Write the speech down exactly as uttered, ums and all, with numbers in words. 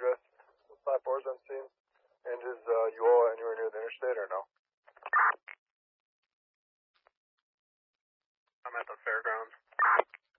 address. five four is on scene. And is uh, you all anywhere near the interstate or no? I'm at the fairgrounds.